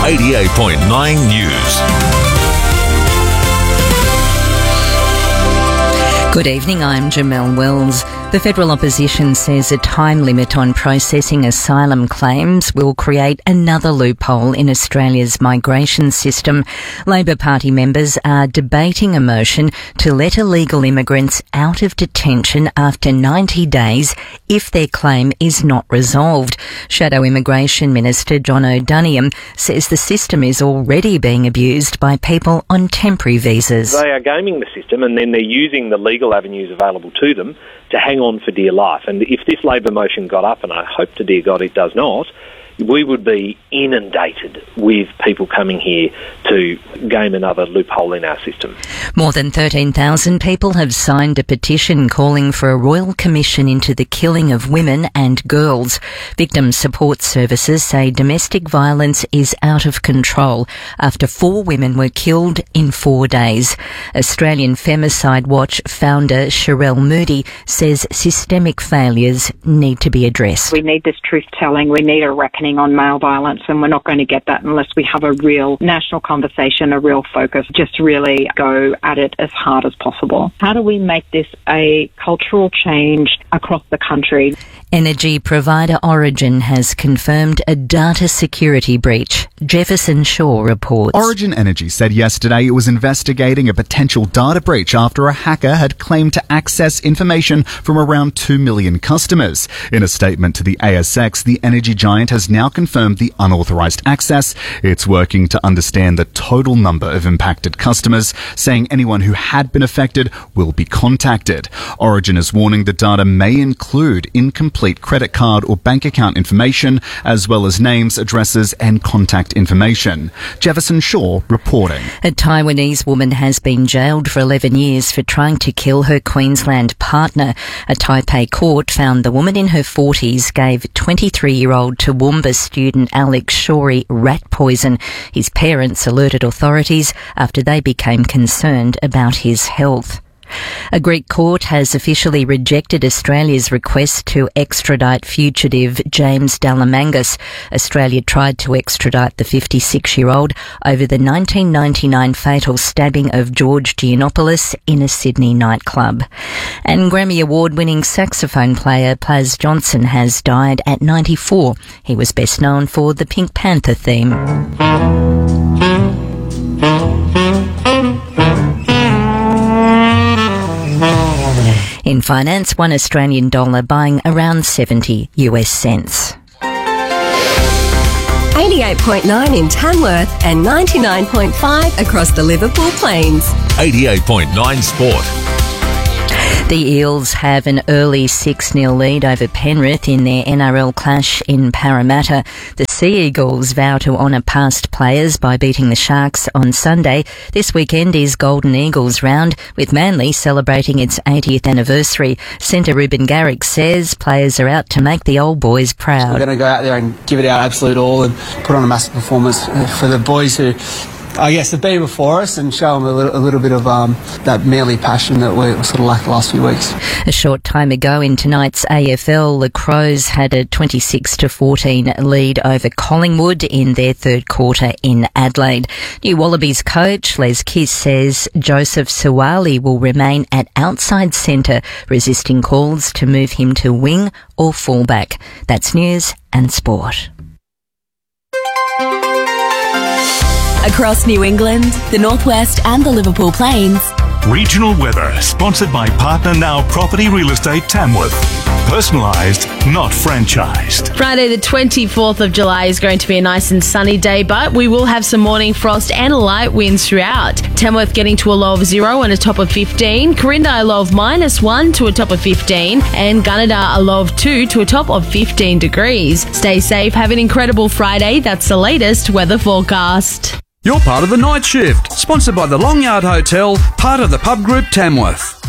88.9 News. Good evening, I'm Jamelle Wells. The federal opposition says a time limit on processing asylum claims will create another loophole in Australia's migration system. Labor Party members are debating a motion to let illegal immigrants out of detention after 90 days if their claim is not resolved. Shadow Immigration Minister John O'Doniam says the system is already being abused by people on temporary visas. They are gaming the system and then they're using the legal avenues available to them to hang on for dear life. And if this Labor motion got up, and I hope to dear God it does not, we would be inundated with people coming here to game another loophole in our system. More than 13,000 people have signed a petition calling for a royal commission into the killing of women and girls. Victim support services say domestic violence is out of control after 4 women were killed in 4 days. Australian Femicide Watch founder Sherelle Moody says systemic failures need to be addressed. We need this truth-telling. We need a reckoning on male violence, and we're not going to get that unless we have a real national conversation, a real focus, just really go at it as hard as possible. How do we make this a cultural change across the country? Energy provider Origin has confirmed a data security breach. Jefferson Shaw reports. Origin Energy said yesterday it was investigating a potential data breach after a hacker had claimed to access information from around 2 million customers. In a statement to the ASX, the energy giant has now confirmed the unauthorised access. It's working to understand the total number of impacted customers, saying anyone who had been affected will be contacted. Origin is warning the data may include incomplete credit card or bank account information, as well as names, addresses and contact information. Jefferson Shaw reporting. A Taiwanese woman has been jailed for 11 years for trying to kill her Queensland partner. A Taipei court found the woman in her 40s gave 23-year-old Toowoomba student Alex Shorey rat poison. His parents alerted authorities after they became concerned about his health. A Greek court has officially rejected Australia's request to extradite fugitive James Dalamangas. Australia tried to extradite the 56-year-old over the 1999 fatal stabbing of George Giannopoulos in a Sydney nightclub. And Grammy Award-winning saxophone player Plas Johnson has died at 94. He was best known for the Pink Panther theme. In finance, 1 Australian dollar buying around 70 US cents. 88.9 in Tamworth and 99.5 across the Liverpool Plains. 88.9 Sport. The Eels have an early 6-0 lead over Penrith in their NRL clash in Parramatta. The Sea Eagles vow to honour past players by beating the Sharks on Sunday. This weekend is Golden Eagles round, with Manly celebrating its 80th anniversary. Centre Ruben Garrick says players are out to make the old boys proud. We're going to go out there and give it our absolute all and put on a massive performance for the boys who, I guess, have been before us, and show them a little bit of that Manly passion that we sort of lacked the last few weeks. A short time ago in tonight's AFL, the Crows had a 26-14 lead over Collingwood in their third quarter in Adelaide. New Wallabies coach Les Kiss says Joseph Suwali will remain at outside centre, resisting calls to move him to wing or fullback. That's news and sport. Across New England, the Northwest and the Liverpool Plains. Regional weather sponsored by Partner Now Property Real Estate Tamworth. Personalised, not franchised. Friday the 24th of July is going to be a nice and sunny day, but we will have some morning frost and light winds throughout. Tamworth getting to a low of 0 and a top of 15. Corinda a low of -1 to a top of 15. And Gunnedah a low of 2 to a top of 15 degrees. Stay safe, have an incredible Friday. That's the latest weather forecast. You're part of the night shift, sponsored by the Long Yard Hotel, part of the Pub Group Tamworth.